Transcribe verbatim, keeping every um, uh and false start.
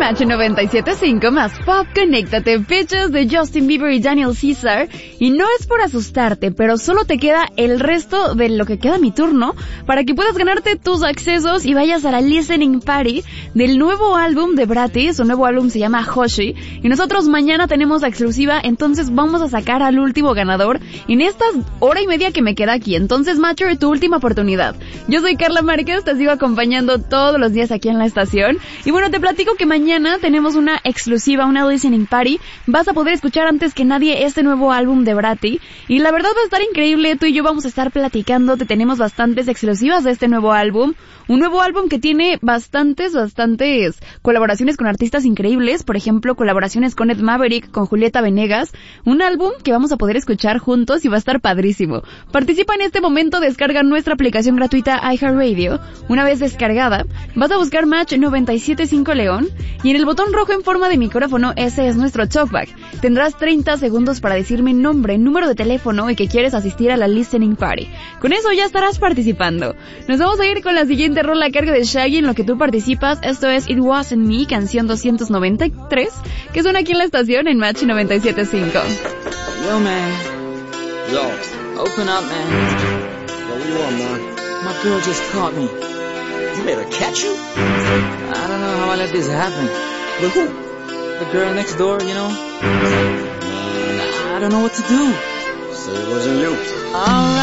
Match noventa y siete punto cinco más Pop, conéctate, Bitches de Justin Bieber y Daniel Caesar. Y no es por asustarte, pero solo te queda el resto de lo que queda mi turno para que puedas ganarte tus accesos y vayas a la listening party del nuevo álbum de Bratty. Su nuevo álbum se llama Hoshi y nosotros mañana tenemos la exclusiva, entonces vamos a sacar al último ganador en esta hora y media que me queda aquí. Entonces, Matcher, tu última oportunidad. Yo soy Carla Márquez, te sigo acompañando todos los días aquí en la estación. Y bueno, te platico que mañana tenemos una exclusiva, una listening party. Vas a poder escuchar antes que nadie este nuevo álbum de Bratty. Y la verdad va a estar increíble, tú y yo vamos a estar platicando, te tenemos bastantes exclusivas de este nuevo álbum. Un nuevo álbum que tiene bastantes, bastantes colaboraciones con artistas increíbles. Por ejemplo, colaboraciones con Ed Maverick, con Julieta Venegas. Un álbum que vamos a poder escuchar juntos y va a estar padrísimo. Participa en este momento, descarga nuestra aplicación gratuita iHeartRadio. Una vez descargada, vas a buscar Match noventa y siete punto cinco León y en el botón rojo en forma de micrófono, ese es nuestro talkback. Tendrás treinta segundos para decirme nombre, número de teléfono y que quieres asistir a la listening party. Con eso ya estarás participando. Nos vamos a ir con la siguiente rola a cargo de Shaggy en lo que tú participas. Esto es It Wasn't Me, canción doscientos noventa y tres, que suena aquí en la estación en Match noventa y siete punto cinco. Yo, man. Yo. Open up, man. Yo, what you want, man? My girl just caught me. You made her catch you? I don't know how I let this happen. With who? The girl next door, you know? Man, I don't know what to do. so it wasn't you. Alright.